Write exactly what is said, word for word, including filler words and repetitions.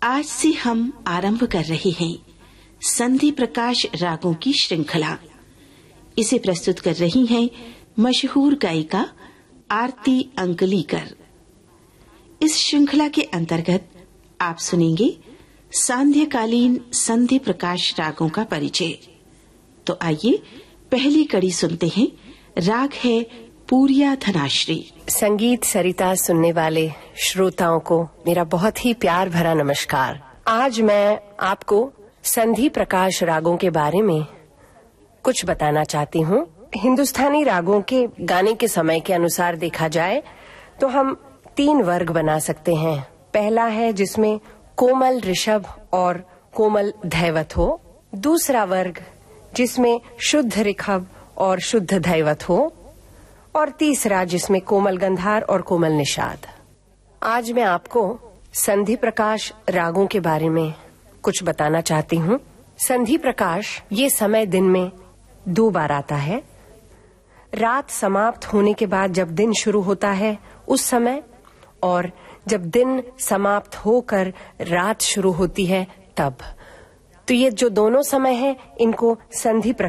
आज से हम आरंभ कर रहे हैं संधि प्रकाश रागों की श्रृंखला। इसे प्रस्तुत कर रही हैं मशहूर गायिका आरती अंकलीकर। इस श्रृंखला के अंतर्गत आप सुनेंगे सांध्यकालीन संधि प्रकाश रागों का परिचय। तो आइए पहली कड़ी सुनते हैं। राग है पूरिया धनाश्री। संगीत सरिता सुनने वाले श्रोताओं को मेरा बहुत ही प्यार भरा नमस्कार। आज मैं आपको संधि प्रकाश रागों के बारे में कुछ बताना चाहती हूँ। हिंदुस्तानी रागों के गाने के समय के अनुसार देखा जाए तो हम तीन वर्ग बना सकते हैं। पहला है जिसमें कोमल ऋषभ और कोमल धैवत हो। दूसरा वर्ग जिसमें शुद्ध ऋषभ और शुद्ध धैवत हो, और तीसरा जिसमें कोमल गंधार और कोमल निषाद। आज मैं आपको संधि प्रकाश रागों के बारे में कुछ बताना चाहती हूँ। संधि प्रकाश ये समय दिन में दो बार आता है। रात समाप्त होने के बाद जब दिन शुरू होता है उस समय, और जब दिन समाप्त होकर रात शुरू होती है तब। तो ये जो दोनों समय हैं इनको संधि